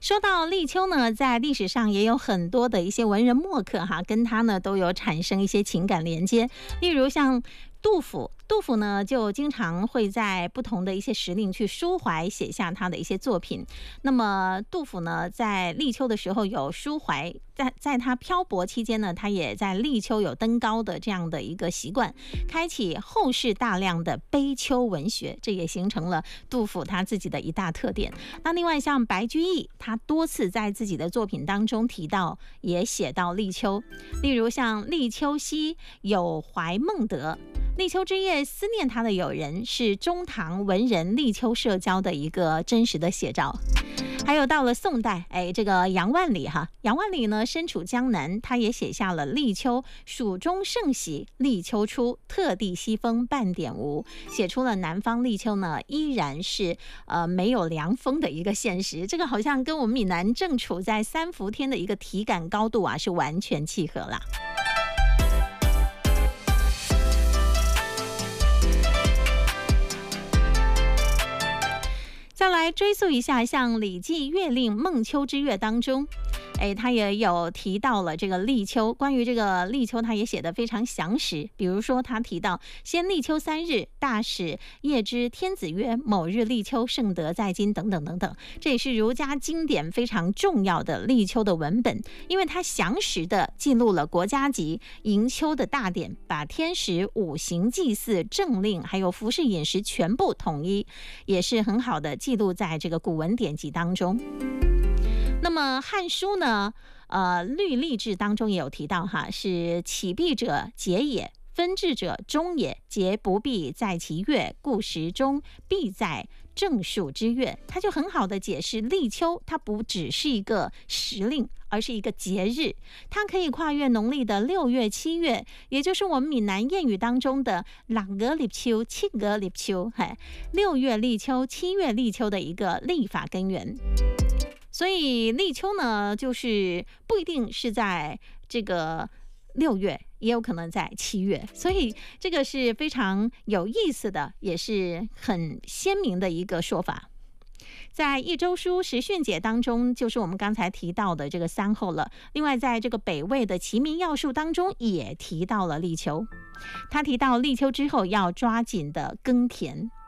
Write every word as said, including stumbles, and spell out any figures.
说到立秋呢，在历史上也有很多的一些文人墨客哈，跟他呢都有产生一些情感连接，例如像杜甫，杜甫呢就经常会在不同的一些时令去抒怀，写下他的一些作品。那么杜甫呢，在立秋的时候有抒怀，在在他漂泊期间呢，他也在立秋有登高的这样的一个习惯，开启后世大量的悲秋文学，这也形成了杜甫他自己的一大特点。那另外像白居易，他多次在自己的作品当中提到，也写到立秋，例如像立秋夕有怀孟德，立秋之夜思念他的友人，是中唐文人立秋社交的一个真实的写照。还有到了宋代，哎，这个杨万里哈，杨万里呢身处江南，他也写下了立秋蜀中盛喜，立秋初，特地西风半点无，写出了南方立秋呢依然是呃没有凉风的一个现实。这个好像跟我们闽南正处在三伏天的一个体感高度啊是完全契合啦。再来追溯一下，像《礼记·月令·孟秋之月》当中，哎，他也有提到了这个立秋，关于这个立秋，他也写得非常详实。比如说，他提到先立秋三日，大使夜之天子曰：“某日立秋，盛德在今。”等等等等，这也是儒家经典非常重要的立秋的文本，因为它详实的记录了国家级迎秋的大典，把天时、五行、祭祀、政令还有服饰饮食全部统一，也是很好的记录在这个古文典籍当中。那么《汉书》呢，呃，《律历志》当中也有提到哈，是起必者节也，分治者终也，节不必在其月，故时终必在正数之月。它就很好的解释立秋，它不只是一个时令，而是一个节日，它可以跨越农历的六月、七月，也就是我们闽南谚语当中的六月立秋、七月立秋，嘿，六月立秋、七月立秋的一个历法根源。所以立秋呢，就是不一定是在这个六月，也有可能在七月，所以这个是非常有意思的，也是很鲜明的一个说法。在《一周书·时训解》当中，就是我们刚才提到的这个三候了。另外，在这个北魏的《齐民要术》当中也提到了立秋，他提到立秋之后要抓紧的耕田。